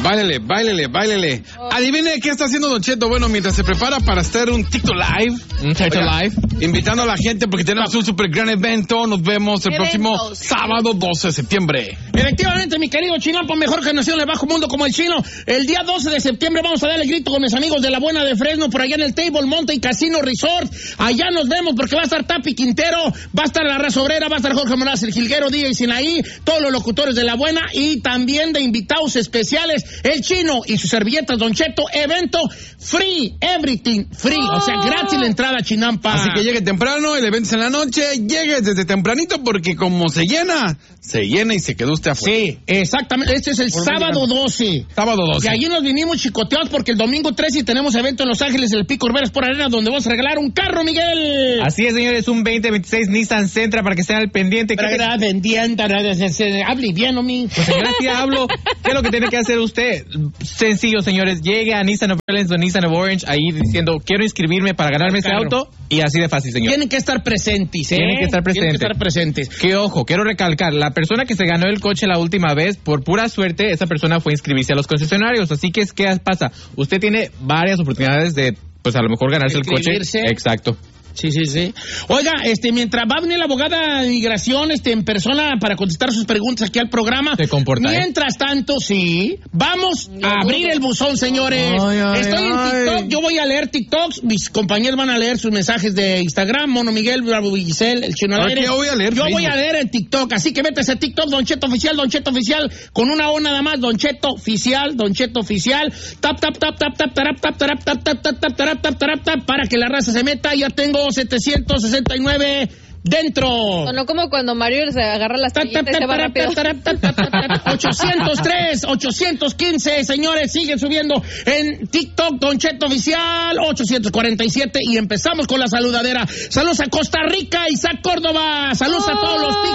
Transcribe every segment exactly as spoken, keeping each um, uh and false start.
Báilele, báilele, báilele. Oh. Adivine qué está haciendo Don Cheto. Bueno, mientras se prepara para hacer un TikTok Live. Un TikTok Live. Invitando a la gente porque tenemos un super gran evento. Nos vemos el Eventos. próximo sábado doce de septiembre. Efectivamente, mi querido Chinampa, mejor generación del bajo mundo como el chino. El día doce de septiembre vamos a darle grito con mis amigos de La Buena de Fresno por allá en el Table Mountain Casino Resort. Allá nos vemos porque va a estar Tapi Quintero, va a estar la Raza Obrera, va a estar Jorge Morales, el Jilguero, D J Sinaí, todos los locutores de La Buena y también de invitados especiales, el chino y sus servilletas Don Cheto. Evento free, everything free, oh. o sea, gratis la entrada, Chinampa. Así que llegue temprano, el evento es en la noche, llegue desde tempranito porque como se llena, se llena y se quedó usted afuera. Sí, exactamente, este es el Por sábado doce. Sábado doce. Y allí nos vinimos chicoteados porque el domingo trece tenemos evento en Los Ángeles, el Pico Urberas por Arena, donde vamos a regalar un carro, Miguel. Así es, señores, un veinte veintiséis Nissan Sentra para que estén al pendiente. Para que estén pendiente, hable bien, ¿no, mi? Pues señora, sí hablo. ¿Qué es lo que tiene que hacer usted? Sencillo, señores, llegue a Nissan of Orleans o Nissan of Orange ahí diciendo, quiero inscribirme para ganarme ese auto, y así de fácil, señor. Tienen que estar presentes, ¿eh? Tienen que estar presentes. Tienen que estar presentes. Que ojo, quiero recalcar, la persona que se ganó el coche la última vez, por pura suerte, esa persona fue a inscribirse a los concesionarios, así que, ¿qué pasa? Usted tiene varias oportunidades de, pues a lo mejor ganarse el coche. Exacto. Sí, sí, sí. Oiga, este, mientras va a venir la abogada de migración, este, en persona para contestar sus preguntas aquí al programa. Se comporta. Mientras ¿eh? tanto, sí, vamos a abrir el buzón, señores. Ay, ay, Estoy ay. en TikTok, yo voy a leer TikToks, mis compañeros van a leer sus mensajes de Instagram, Mono Miguel, Bravo Giselle, el Chino al aire. Yo voy a leer. Yo voy a leer en TikTok, así que métese a TikTok, Don Cheto Oficial, Don Cheto Oficial, con una O nada más, Don Cheto Oficial, Don Cheto Oficial, tap, tap, tap, tap, tap, tap, tap, tap, tap, tap, tap, tap, tap, tap, tap, tap, para que la raza se meta. Ya tengo setecientos sesenta y nueve dentro. No como cuando Mario se agarra las toallitas y se va rápido. ochocientos tres, ochocientos quince, señores, siguen subiendo en TikTok, Don Cheto Oficial, ochocientos cuarenta y siete, y empezamos con la saludadera. Saludos a Costa Rica, Isaac Córdoba, saludos oh. a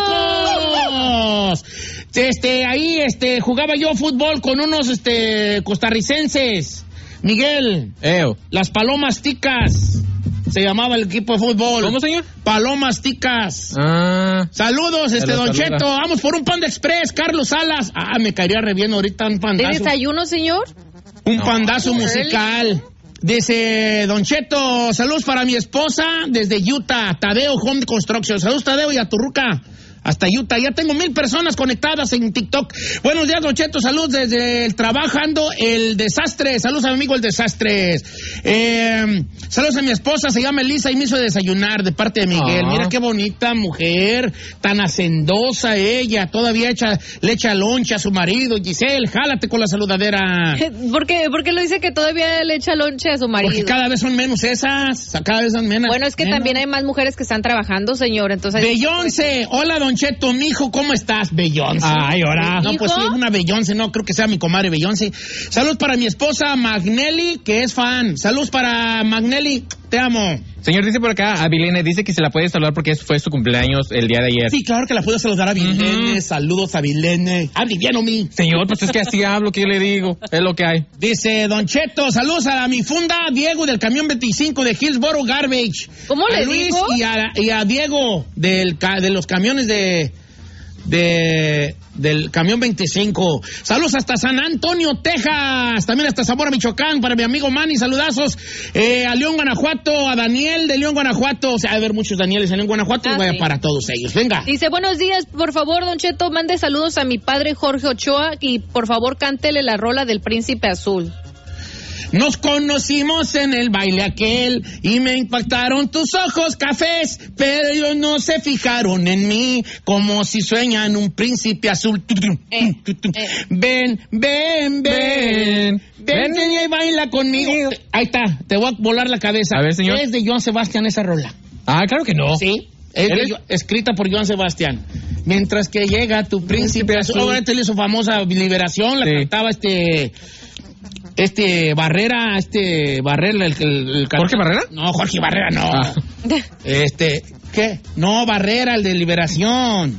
todos los ticos. Este, ahí, este, jugaba yo fútbol con unos, este, costarricenses. Miguel, Eo. las Palomas Ticas. Se llamaba el equipo de fútbol. ¿Cómo, señor? Palomas Ticas. Ah. Saludos, este, Don saluda. Cheto. Vamos por un Panda Express, Carlos Salas. Ah, me caería re bien ahorita un pandazo. ¿De desayuno, señor? Un no. pandazo musical. Dice Don Cheto, saludos para mi esposa desde Utah, Tadeo Home Construction. Saludos, Tadeo, y a Turruca. Hasta Utah, ya tengo mil personas conectadas en TikTok. Buenos días, Don Cheto, saludos desde el trabajando el desastre. Saludos a mi amigo el desastre. Eh, saludos a mi esposa, se llama Elisa y me hizo desayunar de parte de Miguel. Ah. Mira qué bonita mujer, tan hacendosa ella, todavía echa, le echa loncha a su marido. Giselle, jálate con la saludadera. ¿Por qué? ¿Por qué lo dice que todavía le echa loncha a su marido? Porque cada vez son menos esas, cada vez son menos. Bueno, es que menos. También hay más mujeres que están trabajando, señor, entonces... Beyoncé, hola, Don Cheto, mijo, ¿cómo estás? Beyoncé. Ay, ahora. No, pues sí, es una Beyoncé, no, creo que sea mi comadre Beyoncé. Saludos para mi esposa Magnelli, que es fan. Saludos para Magnelli, te amo. Señor, dice por acá, Avilene, dice que se la puede saludar porque fue su cumpleaños el día de ayer. Sí, claro que la puedo saludar a Avilene. Uh-huh. Saludos a Avilene. Hable bien, o mi. Señor, pues es que así hablo, ¿qué le digo? Es lo que hay. Dice Don Cheto, saludos a mi funda Diego del camión veinticinco de Hillsboro Garbage. ¿Cómo a le Luis digo? Y a, y a Diego del, de los camiones de... de del camión veinticinco. Saludos hasta San Antonio, Texas. También hasta Zamora, Michoacán, para mi amigo Manny. Saludazos eh, a León, Guanajuato, a Daniel de León, Guanajuato. O sea, hay haber muchos Danieles en León, Guanajuato. Ah, y vaya sí. para todos ellos. Venga. Dice, buenos días, por favor, Don Cheto, mande saludos a mi padre Jorge Ochoa y por favor cántele la rola del Príncipe Azul. Nos conocimos en el baile aquel y me impactaron tus ojos cafés, pero ellos no se fijaron en mí como si sueñan un príncipe azul. Eh, eh. Ven, ven, ven, ven, ven, ven y baila conmigo. Ahí está, te voy a volar la cabeza. A ver, señor. Es de Joan Sebastián esa rola. Ah, claro que no. Sí, es de, escrita por Joan Sebastián. Mientras que llega tu príncipe azul. Ahorita le hizo famosa Liberación, la sí. cantaba este... Este Barrera, este Barrera, el, el, el ¿Jorge Barrera? No, Jorge Barrera no. Ah. Este, ¿qué? No, Barrera, el de Liberación.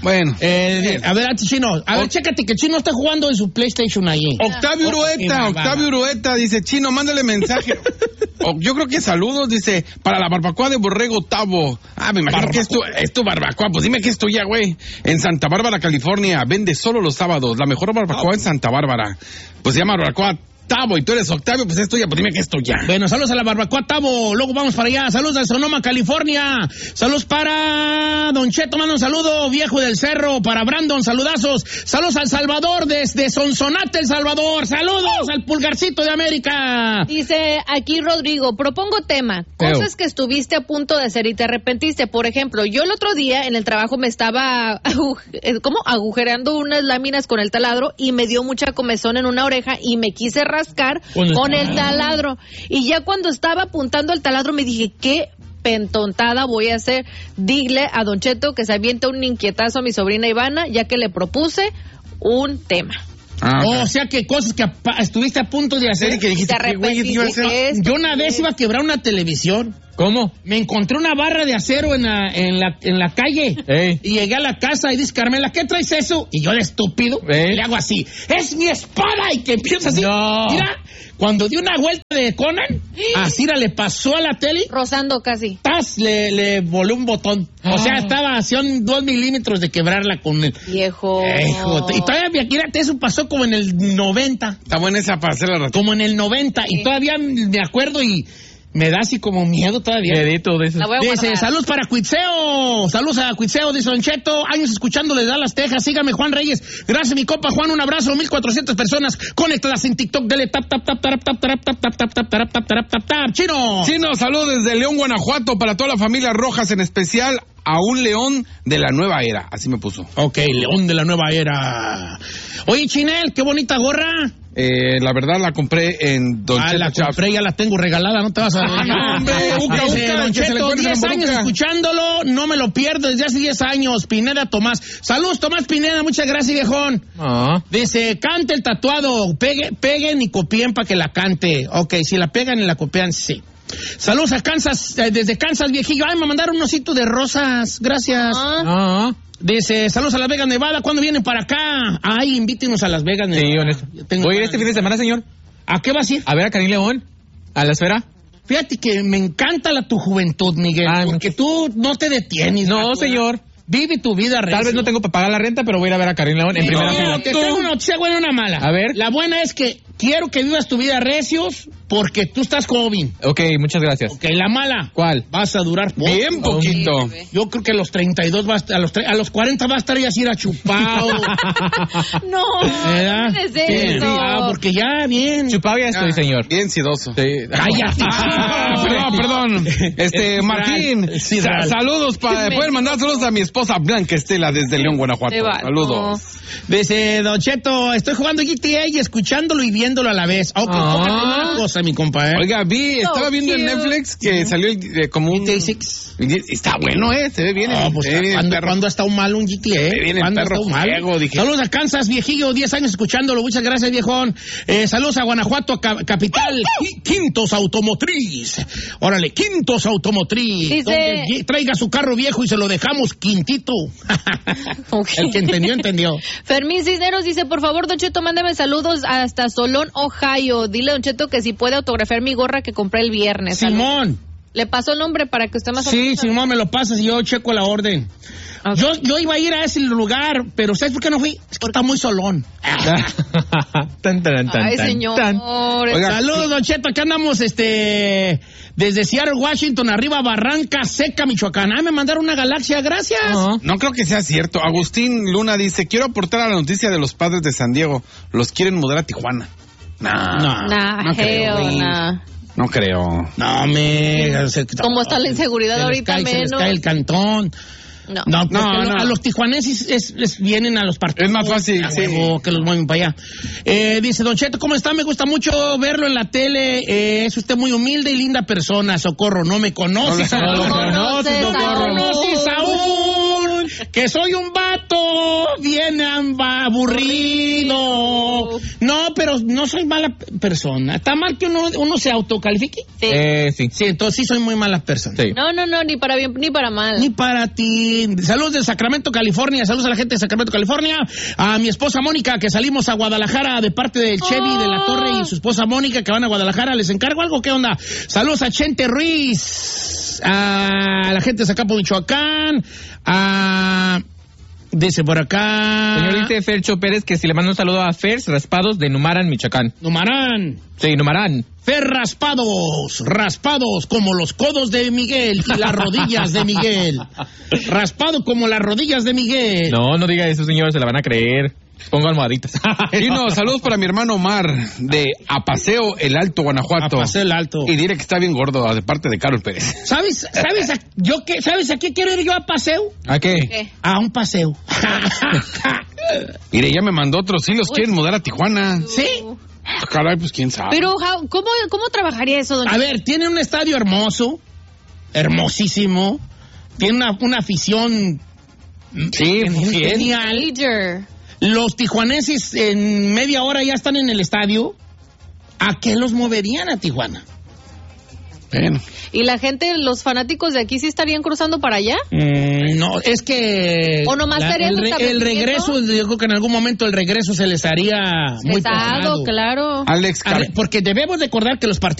Bueno. Eh, a ver, Chino, a ver, chécate que el Chino está jugando en su PlayStation ahí. Octavio Urueta, Octavio Urueta dice, Chino, mándale mensaje. O, yo creo que saludos, dice, para la barbacoa de Borrego Tavo. Ah, me imagino barbacoa. que es tu, es tu barbacoa. Pues dime que es tuya, güey. En Santa Bárbara, California. Vende solo los sábados. La mejor barbacoa en Santa Bárbara. Pues se llama barbacoa Tavo, y tú eres Octavio, pues es tuya, pues dime que es tuya. Bueno, saludos a la barbacoa Tavo, luego vamos para allá. Saludos a Sonoma, California. Saludos para Don Cheto, manda un saludo, viejo del cerro. Para Brandon, saludazos. Saludos al Salvador, desde Sonsonate, El Salvador. Saludos al Pulgarcito de América. Dice aquí Rodrigo, propongo tema, cosas que estuviste a punto de hacer y te arrepentiste. Por ejemplo, yo el otro día en el trabajo me estaba ¿cómo? agujereando unas láminas con el taladro y me dio mucha comezón en una oreja y me quise rascar con, con el taladro. Y ya cuando estaba apuntando el taladro me dije, ¿qué pentontada voy a hacer? Dile a Don Cheto que se aviente un inquietazo a mi sobrina Ivana, ya que le propuse un tema. Ah, okay. Oh, o sea que cosas que a, estuviste a punto de hacer y que dijiste, que, güey, ¿qué iba a hacer? Yo una vez iba a quebrar una televisión. ¿Cómo? Me encontré una barra de acero en la, en la, en la calle. Ey. Y llegué a la casa y dice, Carmela, ¿qué traes eso? Y yo de estúpido Ey. le hago así, ¡es mi espada! Y que empieza así. No. Mira, cuando di una vuelta de Conan, así le pasó a la tele. Rozando casi. ¡Tas! Le, le volé un botón. Oh. O sea, estaba hacia dos milímetros de quebrarla con el... Viejo. Viejo. Y todavía, mírate, eso pasó como en el noventa. Está buena esa para hacer la ratita. Como en el noventa. Sí. Y todavía me acuerdo y... me da así como miedo todavía. Miedito de eso. Dice, saludos para Cuitseo. Saludos a Cuitseo, dice Don Cheto. Años escuchándole de Dallas, Texas. Sígame, Juan Reyes. Gracias, mi compa Juan. Un abrazo. mil cuatrocientas personas conectadas en TikTok. Dele tap, tap, tap, tap, tap, tap, tap, tap, tap, tap, tap, tap, tap, tap, tap. Chino. Chino, saludos desde León, Guanajuato. Para toda la familia Rojas, en especial a un león de la nueva era. Así me puso. Ok, león de la nueva era. Oye, Chinel, qué bonita gorra. Eh, la verdad la compré en Don ah, Cheto. la compré, ya la tengo regalada, no te vas a... no, hombre, Uca, Uca, Don Cheto, diez años escuchándolo, no me lo pierdo desde hace diez años. Pineda Tomás. Saludos, Tomás Pineda, muchas gracias, viejón. Ah. Dice, cante el tatuado, pegue, peguen y copien para que la cante. Ok, si la pegan y la copian, sí. Saludos a Kansas, eh, desde Kansas, viejillo. Ay, me mandaron un osito de rosas, gracias. Ah. Ah. Dice, saludos a Las Vegas, Nevada. ¿Cuándo vienen para acá? Ay, invítenos a Las Vegas, Nevada. Sí, honesto. ¿Voy a ir este fin de semana, señor? ¿A qué vas a ir? A ver a Karim León, a la esfera. Fíjate que me encanta la tu juventud, Miguel, ah, porque mucho. Tú no te detienes. No, ¿verdad? Señor. Vive tu vida real. Tal vez no tengo para pagar la renta, pero voy a ir a ver a Karim León en sí, primera fila. Te tengo una noticia buena y una mala. A ver. La buena es que quiero que vivas tu vida recios porque tú estás joven. Ok, muchas gracias. Ok, la mala. ¿Cuál? Vas a durar poco. Bien poquito. Oh, yo creo que a los treinta y dos, va a, estar, a, los, a los cuarenta va a estar ya así a chupado. No, ¿verdad? no es eso. Sí, ah, porque ya, bien. Chupado ya estoy, ah, señor. Bien sidoso. Sí. Cállate. Ah, perdón, perdón. Este, Martín, sí, sa- saludos para... Pueden mandar saludos a mi esposa Blanca Estela desde León, Guanajuato. Saludos. Dice, Don Cheto, estoy jugando G T A y escuchándolo y viéndolo a la vez. Ok, ah. una cosa, mi compa, ¿eh? Oiga, vi, estaba viendo en Netflix que salió eh, como un... G T A seis. Está bueno, ¿eh? Se ve bien. Oh, pues, se ve bien ¿cuándo, ¿Cuándo ha estado mal un G T A? Se ve bien el perro juego, dije. Saludos a Kansas, viejillo, diez años escuchándolo. Muchas gracias, viejón. Eh, saludos a Guanajuato, ca- capital. Quintos Automotriz. Órale, Quintos Automotriz. Dice... Donde traiga su carro viejo y se lo dejamos quintito. Okay. El que entendió, entendió. Fermín Cisneros dice, por favor, Don Cheto, mándame saludos hasta Solón, Ohio. Dile, Don Cheto, que si puede autografiar mi gorra que compré el viernes. Simón. Salud. Le paso el nombre para que usted más... Sí, Simón, me lo pasas y yo checo la orden. Okay. Yo, yo iba a ir a ese lugar, pero ¿sabes por qué no fui? Es que está muy solón. tan, tan, tan, Ay, señor. Tan. Oiga, saludos, Don Cheto, acá andamos este desde Seattle, Washington, arriba Barranca Seca, Michoacán. Ah, me mandaron una galaxia, gracias. Uh-huh. No creo que sea cierto. Agustín Luna dice, quiero aportar a la noticia de los padres de San Diego. Los quieren mudar a Tijuana. Nah, no, nah, no creo. Nah. No creo. No, me... ¿Cómo está la inseguridad ahorita, cae, menos? Se les cae el cantón. No, no, no, no, no. A los tijuaneses es, es, vienen a los partidos. Es más fácil, a sí. huevo, que los mueven para allá. Eh, dice, Don Cheto, ¿cómo está? Me gusta mucho verlo en la tele. Eh, es usted muy humilde y linda persona. Socorro, no me conoces. No, no, no, no, conoces, no, no conoces aún. Que soy un vato bien aburrido. No, no, pero no soy mala persona. ¿Está mal que uno, uno se autocalifique? Sí. Eh, sí. Sí, entonces sí soy muy mala persona. Sí. No, no, no, ni para bien ni para mal. Ni para ti. Saludos de Sacramento, California. Saludos a la gente de Sacramento, California. A mi esposa Mónica, que salimos a Guadalajara de parte del Chevy oh. de la Torre y su esposa Mónica, que van a Guadalajara. ¿Les encargo algo? ¿Qué onda? Saludos a Chente Ruiz. A la gente de Zacapo, Michoacán. A... Dice por acá... Señorita Fercho Pérez, que si le manda un saludo a Fers Raspados de Numaran, Michoacán. Numarán. Sí, Numaran. Fer Raspados, raspados como los codos de Miguel y las rodillas de Miguel. Raspado como las rodillas de Miguel. No, no diga eso, señor, se la van a creer. Pongo almohaditas. Chino, saludos para mi hermano Omar de Apaseo el Alto, Guanajuato. Apaseo el Alto. Y diré que está bien gordo, de parte de Carol Pérez. ¿Sabes, sabes, a, yo qué, ¿sabes a qué quiero ir yo a paseo? ¿A qué? ¿Qué? A un paseo. Mire, ya me mandó otros, sí los Uy. quieren mudar a Tijuana. ¿Sí? Ah, caray, pues quién sabe. Pero, ¿cómo, cómo trabajaría eso, don A ver, tiene un estadio hermoso, hermosísimo, tiene una, una afición sí, genial. Major. Los tijuanenses en media hora ya están en el estadio. ¿A qué los moverían a Tijuana? Bueno. ¿Y la gente, los fanáticos de aquí sí estarían cruzando para allá? Mm, no, es que... ¿O nomás la, el, re, el regreso, yo creo que en algún momento el regreso se les haría muy pesado. Claro. Alex Car- Porque debemos recordar que los partidos